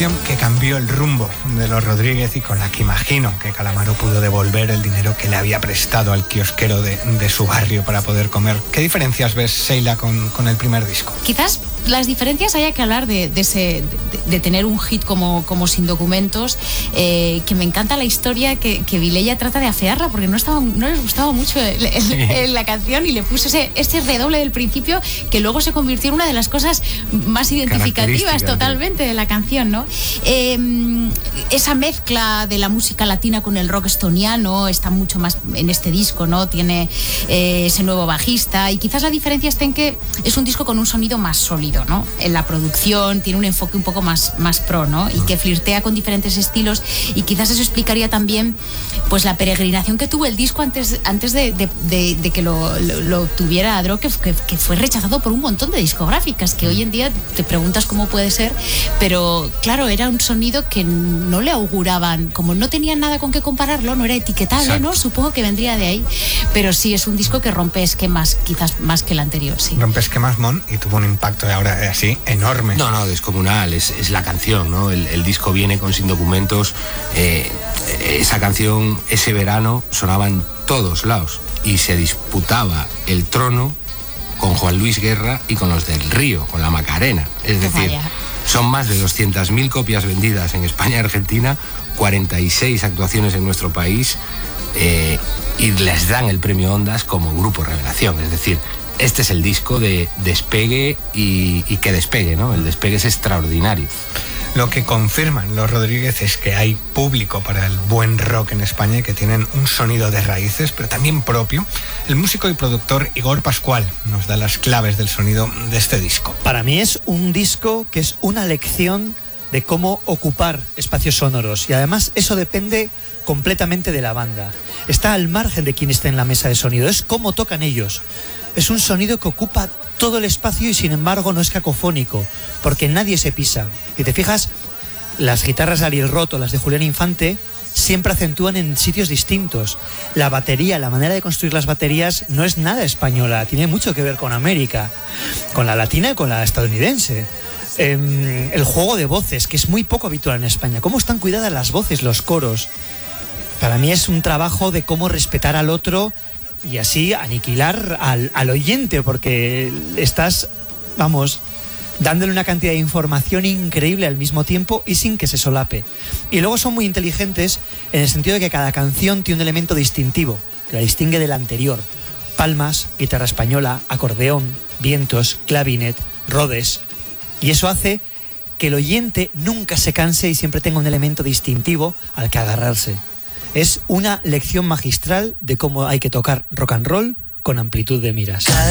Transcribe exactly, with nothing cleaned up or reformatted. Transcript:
producción que cambió el rumbo de los Rodríguez y con la que imagino que Calamaro pudo devolver el dinero que le había prestado al kiosquero de, de su barrio para poder comer. ¿Qué diferencias ves, Sheila, con, con el primer disco? Quizás las diferencias haya que hablar de, de, ese, de, de tener un hit como, como Sin Documentos, eh, que me encanta la historia que, que Vilella trata de afearla porque no, estaba, no les gustaba mucho el, el, sí. el, la canción y le puso ese, ese redoble del principio que luego se convirtió en una de las cosas más identificativas totalmente de la canción, ¿no? Eh, esa mezcla de la música latina con el rock estoniano está mucho más en este disco, ¿no? Tiene eh, ese nuevo bajista y quizás la diferencia está en que es un disco con un sonido más sólido, ¿no? En la producción tiene un enfoque un poco más, más pro, ¿no? Y que flirtea con diferentes estilos y quizás eso explicaría también pues la peregrinación que tuvo el disco antes, antes de, de, de, de que lo, lo, lo tuviera Adro, que, que, que fue rechazado por un montón de discográficas, que hoy en día te preguntas cómo puede ser, pero claro, era un sonido que no le auguraban, como no tenían nada con qué compararlo, no era etiquetable, exacto, ¿no? Supongo que vendría de ahí, pero sí, es un disco que rompe esquemas, quizás más que el anterior, sí. Rompe esquemas, Mon, y tuvo un impacto de ahora así enorme. No, no, descomunal, es, es la canción, ¿no? El, el disco viene con Sin Documentos, eh, esa canción, ese verano, sonaba en todos lados y se disputaba el trono con Juan Luis Guerra y con los del Río, con la Macarena. Es decir, son más de doscientas mil copias vendidas en España y Argentina, cuarenta y seis actuaciones en nuestro país, eh, y les dan el premio Ondas como grupo revelación. Es decir, este es el disco de despegue y, y que despegue, ¿no? El despegue es extraordinario. Lo que confirman los Rodríguez es que hay público para el buen rock en España y que tienen un sonido de raíces, pero también propio. El músico y productor Igor Pascual nos da las claves del sonido de este disco. Para mí es un disco que es una lección de cómo ocupar espacios sonoros y además eso depende completamente de la banda. Está al margen de quién está en la mesa de sonido, es cómo tocan ellos. Es un sonido que ocupa todo el espacio y sin embargo no es cacofónico, porque nadie se pisa. Si te fijas, las guitarras de Ariel Roth o las de Julián Infante siempre acentúan en sitios distintos. La batería, la manera de construir las baterías no es nada española, tiene mucho que ver con América, con la latina y con la estadounidense. Eh, el juego de voces, que es muy poco habitual en España. Cómo están cuidadas las voces, los coros. Para mí es un trabajo de cómo respetar al otro y así aniquilar al, al oyente, porque estás, vamos, dándole una cantidad de información increíble al mismo tiempo y sin que se solape. Y luego son muy inteligentes en el sentido de que cada canción tiene un elemento distintivo, que la distingue de la anterior. Palmas, guitarra española, acordeón, vientos, clavinet, rodes. Y eso hace que el oyente nunca se canse y siempre tenga un elemento distintivo al que agarrarse. Es una lección magistral de cómo hay que tocar rock and roll con amplitud de miras.